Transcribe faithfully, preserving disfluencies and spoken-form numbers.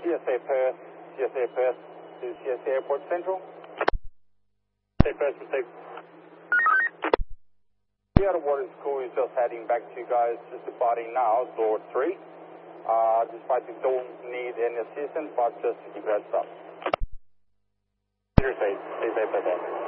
C S A Perth, C S A Perth to C S A Airport Central. C S A Perth, mistake. The other water school is just heading back to you guys, just departing now, door three. Uh, despite you don't need any assistance, but just to keep heads up. Stay safe, stay safe, stay safe.